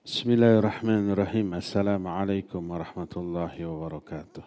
Bismillahirrahmanirrahim. Assalamualaikum warahmatullahi wabarakatuh.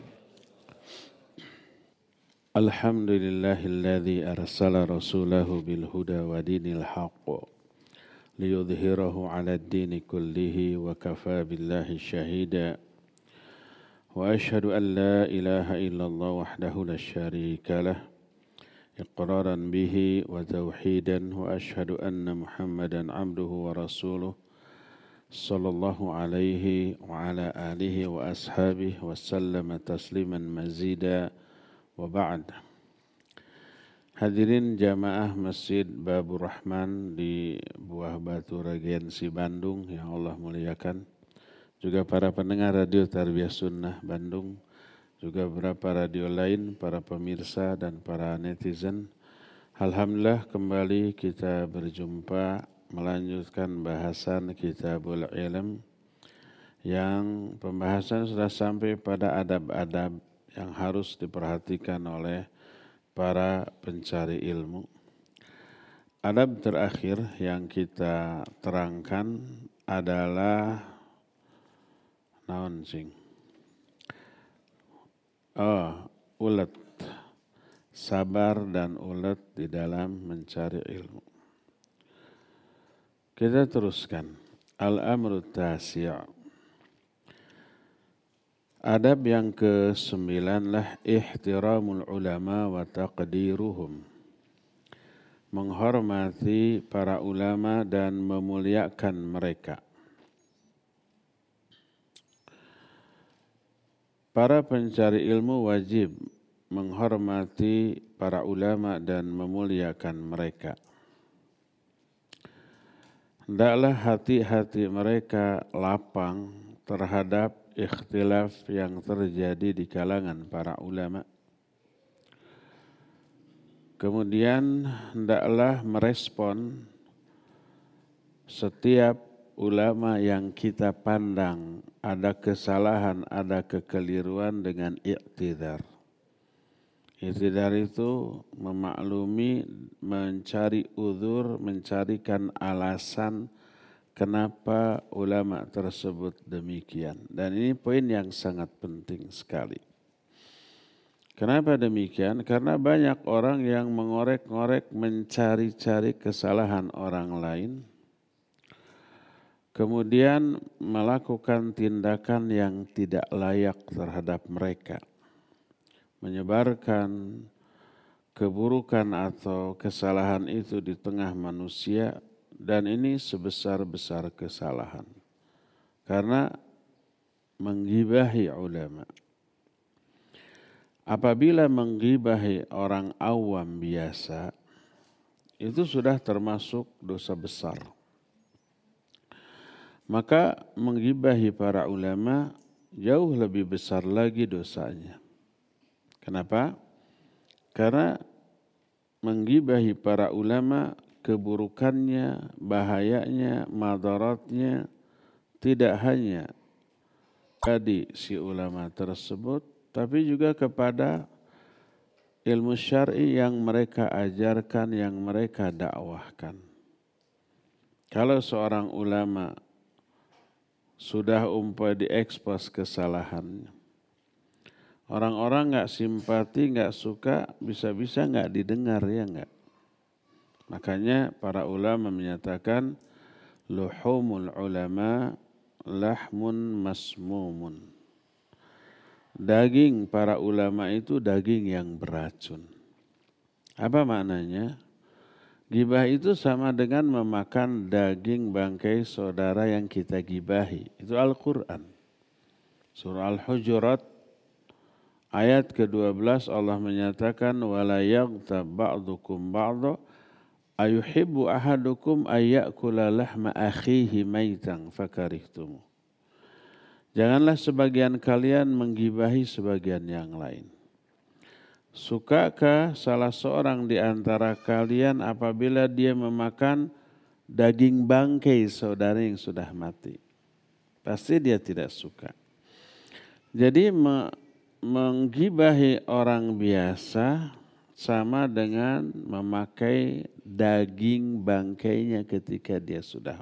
Alhamdulillahilladzi arsala rasulahu bil huda wa dinil haqq liyudhhirahu 'alad dini kullihi wa kafa billahi syahida. Wa asyhadu an la ilaha illallah wahdahu la syarika lah iqraran bihi wa tauhidan wa asyhadu anna Muhammadan 'abduhu wa rasuluh sallallahu alaihi wa ala alihi wa ashabihi wa sallama tasliman mazida wa ba'd. Hadirin jamaah Masjid Babur Rahman di Buah Batu Regensi Bandung yang Allah muliakan, juga para pendengar radio Tarbiyah Sunnah Bandung, juga beberapa radio lain, para pemirsa dan para netizen. Alhamdulillah kembali kita berjumpa melanjutkan bahasan Kitabul Ilm yang pembahasan sudah sampai pada adab-adab yang harus diperhatikan oleh para pencari ilmu. Adab terakhir yang kita terangkan adalah ulet, sabar dan ulet di dalam mencari ilmu. Kita teruskan. Al-amru tasi'. Adab yang ke-9 lah ihtiramul ulama wa taqdiruhum. Menghormati para ulama dan memuliakan mereka. Para pencari ilmu wajib menghormati para ulama dan memuliakan mereka. Hendaklah hati-hati mereka lapang terhadap ikhtilaf yang terjadi di kalangan para ulama. Kemudian hendaklah merespon setiap ulama yang kita pandang ada kesalahan, ada kekeliruan dengan i'tidhar. I'tidhar itu memaklumi, mencari uzur, mencarikan alasan kenapa ulama tersebut demikian. Dan ini poin yang sangat penting sekali. Kenapa demikian? Karena banyak orang yang mengorek-ngorek, mencari-cari kesalahan orang lain, kemudian melakukan tindakan yang tidak layak terhadap mereka, menyebarkan keburukan atau kesalahan itu di tengah manusia, dan ini sebesar-besar kesalahan karena menggibahi ulama. Apabila menggibahi orang awam biasa, itu sudah termasuk dosa besar. Maka menggibahi para ulama jauh lebih besar lagi dosanya. Kenapa? Karena menggibahi para ulama, keburukannya, bahayanya, madaratnya tidak hanya tadi si ulama tersebut, tapi juga kepada ilmu syar'i yang mereka ajarkan, yang mereka dakwahkan. Kalau seorang ulama sudah diekspos kesalahannya, orang-orang nggak simpati, nggak suka, bisa-bisa nggak didengar, ya nggak? Makanya para ulama menyatakan luhumul ulama lahmun masmumun. Daging para ulama itu daging yang beracun. Apa maknanya? Gibah itu sama dengan memakan daging bangkai saudara yang kita gibahi. Itu Al-Quran. Surah Al-Hujurat ayat ke-12 Allah menyatakan wala yaghtab ba'dukum ba'dha ayuhibbu ahadukum ayyakula lahma akhihi maitan fakarihtum. Janganlah sebagian kalian menggibahi sebagian yang lain. Sukakah salah seorang di antara kalian apabila dia memakan daging bangkai saudara yang sudah mati? Pasti dia tidak suka. Jadi menggibahi orang biasa sama dengan memakai daging bangkainya ketika dia sudah